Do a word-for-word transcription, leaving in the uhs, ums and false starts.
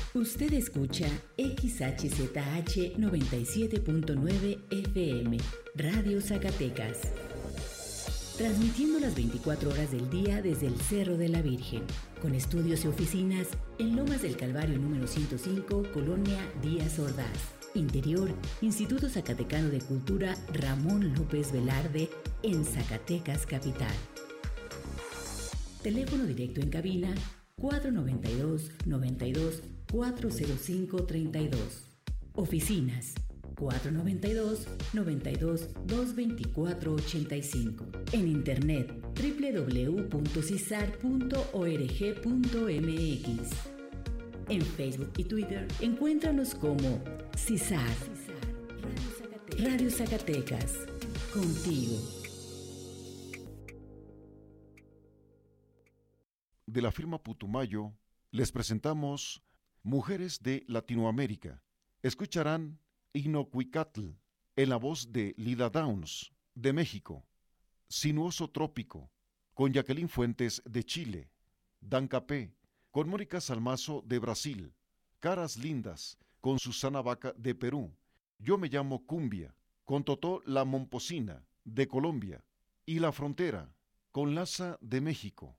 Usted escucha X H Z H noventa y siete punto nueve F M, Radio Zacatecas. Transmitiendo las veinticuatro horas del día desde el Cerro de la Virgen, con estudios y oficinas en Lomas del Calvario número ciento cinco, Colonia Díaz Ordaz. Interior, Instituto Zacatecano de Cultura Ramón López Velarde, en Zacatecas Capital. Teléfono directo en cabina cuatro noventa y dos, noventa y dos, cuatro cero cinco, treinta y dos. Oficinas cuatro noventa y dos, noventa y dos, doscientos veinticuatro, ochenta y cinco. En internet doble u doble u doble u punto cisar punto org punto m x. En Facebook y Twitter encuéntranos como CISAR, Radio Zacatecas, contigo. De la firma Putumayo, les presentamos Mujeres de Latinoamérica. Escucharán Inocuicatl, en la voz de Lida Downs, de México. Sinuoso Trópico, con Jacqueline Fuentes, de Chile. Dancapé, con Mónica Salmazo, de Brasil. Caras Lindas, con Susana Vaca, de Perú. Yo me llamo Cumbia, con Totó La Momposina, de Colombia. Y La Frontera, con Laza, de México.